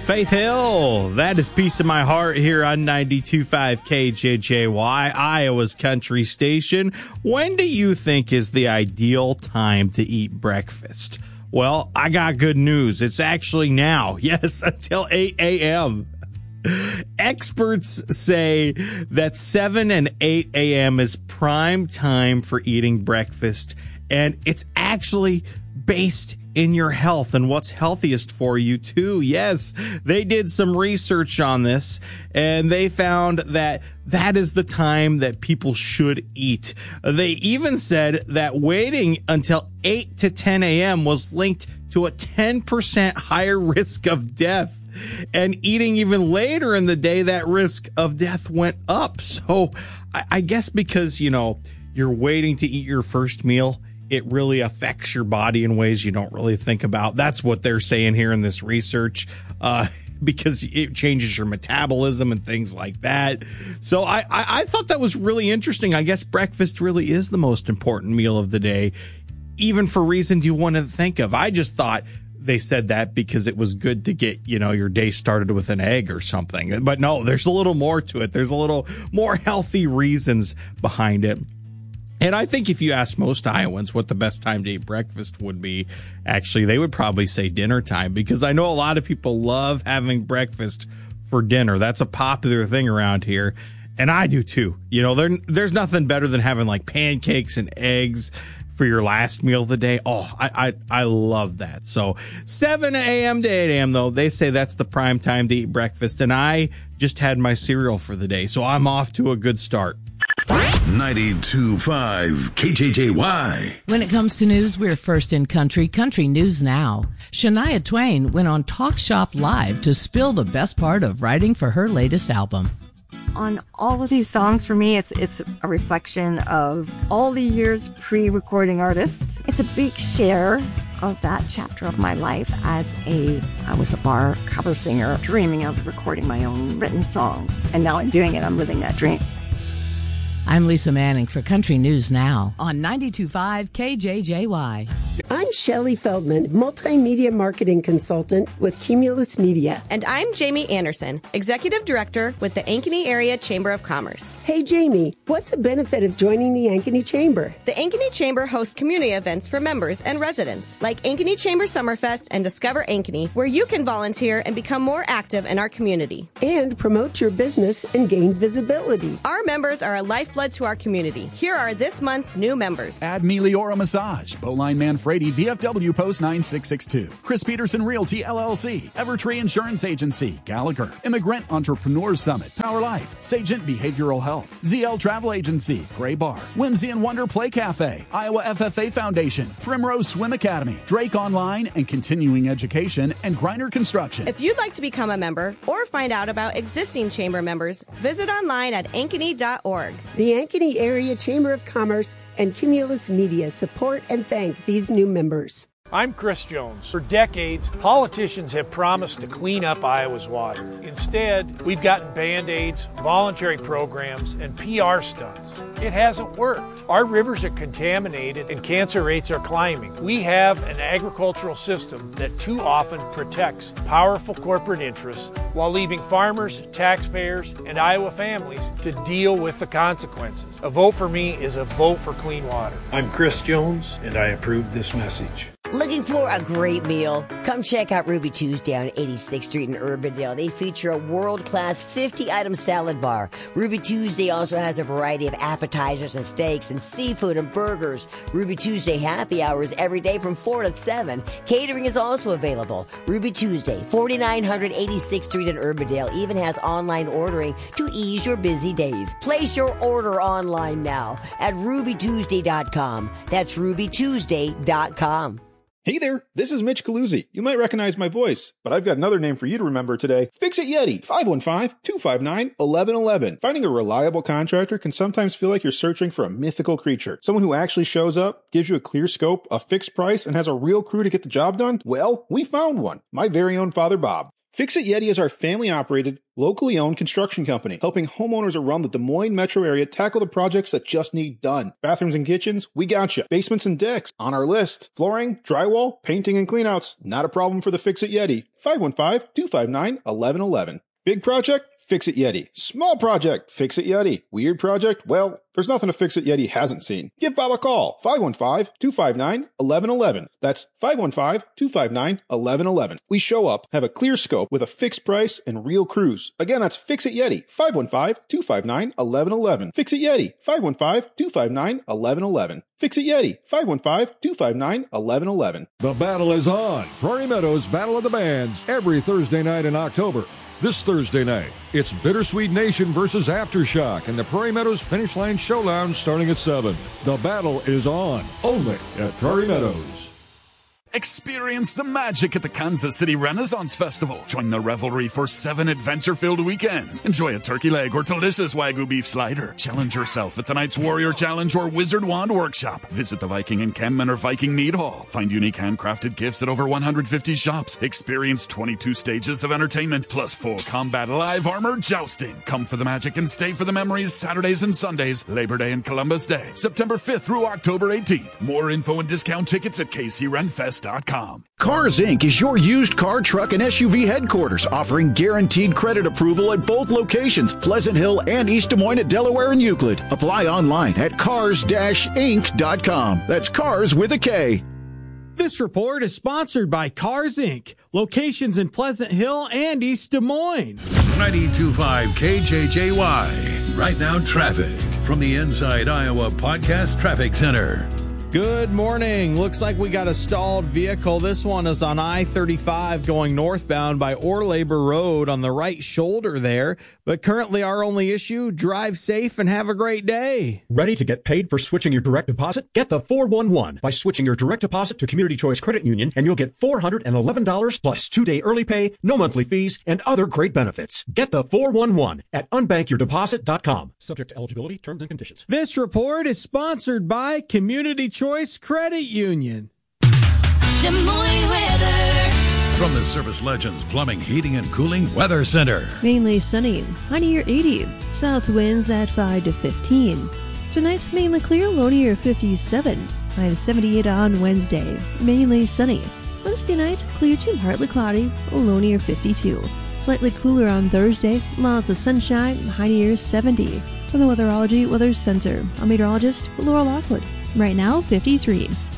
Faith Hill, that is Piece of My Heart here on 92.5 KJJY, Iowa's country station. When do you think is the ideal time to eat breakfast? Well, I got good news. It's actually now. Yes, until 8 a.m. Experts say that 7 and 8 a.m. is prime time for eating breakfast, and it's actually based in your health and what's healthiest for you too. Yes, they did some research on this and they found that that is the time that people should eat. They even said that waiting until 8 to 10 a.m. was linked to a 10% higher risk of death. And eating even later in the day, that risk of death went up. So I guess because, you're waiting to eat your first meal, it really affects your body in ways you don't really think about. That's what they're saying here in this research, because it changes your metabolism and things like that. So I thought that was really interesting. I guess breakfast really is the most important meal of the day, even for reasons you want to think of. I just thought they said that because it was good to get, your day started with an egg or something. But no, there's a little more to it. There's a little more healthy reasons behind it. And I think if you ask most Iowans what the best time to eat breakfast would be, actually, they would probably say dinner time, because I know a lot of people love having breakfast for dinner. That's a popular thing around here. And I do too. There's nothing better than having like pancakes and eggs for your last meal of the day. Oh, I love that. So 7 a.m. to 8 a.m. though, they say that's the prime time to eat breakfast. And I just had my cereal for the day, so I'm off to a good start. 92.5 KJJY. When it comes to news, we're first in country news now. Shania Twain went on Talk Shop Live to spill the best part of writing for her latest album. On all of these songs, for me, it's a reflection of all the years pre-recording artist. It's a big share of that chapter of my life as I was a bar cover singer, dreaming of recording my own written songs. And now I'm doing it. I'm living that dream. I'm Lisa Manning for Country News Now on 92.5 KJJY. I'm Shelley Feldman, multimedia marketing consultant with Cumulus Media. And I'm Jamie Anderson, executive director with the Ankeny Area Chamber of Commerce. Hey, Jamie, what's the benefit of joining the Ankeny Chamber? The Ankeny Chamber hosts community events for members and residents, like Ankeny Chamber Summerfest and Discover Ankeny, where you can volunteer and become more active in our community. And promote your business and gain visibility. Our members are a lifeblood to our community. Here are this month's new members. Add Meliora Massage, Bowline Manfredi, VFW Post 9662, Chris Peterson Realty LLC, Evertree Insurance Agency, Gallagher, Immigrant Entrepreneurs Summit, Power Life, Sagent Behavioral Health, ZL Travel Agency, Gray Bar, Whimsy and Wonder Play Cafe, Iowa FFA Foundation, Primrose Swim Academy, Drake Online and Continuing Education, and Griner Construction. If you'd like to become a member or find out about existing chamber members, visit online at ankeny.org. The Ankeny Area Chamber of Commerce and Cumulus Media support and thank these new members. I'm Chris Jones. For decades, politicians have promised to clean up Iowa's water. Instead, we've gotten Band-Aids, voluntary programs, and PR stunts. It hasn't worked. Our rivers are contaminated and cancer rates are climbing. We have an agricultural system that too often protects powerful corporate interests while leaving farmers, taxpayers, and Iowa families to deal with the consequences. A vote for me is a vote for clean water. I'm Chris Jones, and I approve this message. Looking for a great meal? Come check out Ruby Tuesday on 86th Street in Urbandale. They feature a world-class 50-item salad bar. Ruby Tuesday also has a variety of appetizers and steaks and seafood and burgers. Ruby Tuesday happy hours every day from 4 to 7. Catering is also available. Ruby Tuesday, 4900 86th Street in Urbandale, even has online ordering to ease your busy days. Place your order online now at rubytuesday.com. That's rubytuesday.com. Hey there, this is Mitch Caluzzi. You might recognize my voice, but I've got another name for you to remember today. Fix-It Yeti, 515-259-1111. Finding a reliable contractor can sometimes feel like you're searching for a mythical creature. Someone who actually shows up, gives you a clear scope, a fixed price, and has a real crew to get the job done? Well, we found one. My very own Father Bob. Fix-It Yeti is our family-operated, locally owned construction company, helping homeowners around the Des Moines metro area tackle the projects that just need done. Bathrooms and kitchens, we gotcha. Basements and decks, on our list. Flooring, drywall, painting, and cleanouts, not a problem for the Fix-It Yeti. 515-259-1111. Big project? Fix-It Yeti. Small project? Fix-It Yeti. Weird project? Well, there's nothing a Fix-It Yeti hasn't seen. Give Bob a call. 515-259-1111. That's 515-259-1111. We show up, have a clear scope with a fixed price and real crews. Again, that's Fix-It Yeti. 515-259-1111. Fix-It Yeti. 515-259-1111. Fix-It Yeti. 515-259-1111. The battle is on. Prairie Meadows Battle of the Bands every Thursday night in October. This Thursday night, it's Bittersweet Nation versus Aftershock in the Prairie Meadows Finish Line Showdown starting at 7. The battle is on, only at Prairie Meadows. Experience the magic at the Kansas City Renaissance Festival. Join the revelry for 7 adventure-filled weekends. Enjoy a turkey leg or delicious Wagyu beef slider. Challenge yourself at tonight's Warrior Challenge or Wizard Wand Workshop. Visit the Viking Encampment or Viking Mead Hall. Find unique handcrafted gifts at over 150 shops. Experience 22 stages of entertainment, plus full combat live armor jousting. Come for the magic and stay for the memories Saturdays and Sundays, Labor Day and Columbus Day, September 5th through October 18th. More info and discount tickets at KCRenfest.com. Cars Inc. is your used car, truck, and SUV headquarters, offering guaranteed credit approval at both locations, Pleasant Hill and East Des Moines at Delaware and Euclid. Apply online at cars-inc.com. That's cars with a K. This report is sponsored by Cars Inc., locations in Pleasant Hill and East Des Moines. 92.5 KJJY. Right now, traffic from the Inside Iowa Podcast Traffic Center. Good morning. Looks like we got a stalled vehicle. This one is on I-35 going northbound by Orlabor Road on the right shoulder there. But currently our only issue, drive safe and have a great day. Ready to get paid for switching your direct deposit? Get the 411 by switching your direct deposit to Community Choice Credit Union, and you'll get $411 plus 2-day early pay, no monthly fees, and other great benefits. Get the 411 at unbankyourdeposit.com. Subject to eligibility, terms and conditions. This report is sponsored by Community Choice Credit Union. Des Moines weather. From the Service Legends Plumbing, Heating, and Cooling Weather Center. Mainly sunny, high near 80. South winds at 5 to 15. Tonight, mainly clear, low near 57. High of 78 on Wednesday. Mainly sunny. Wednesday night, clear to partly cloudy, low near 52. Slightly cooler on Thursday, lots of sunshine, high near 70. From the Weatherology Weather Center, I'm meteorologist Laura Lockwood. Right now, 53.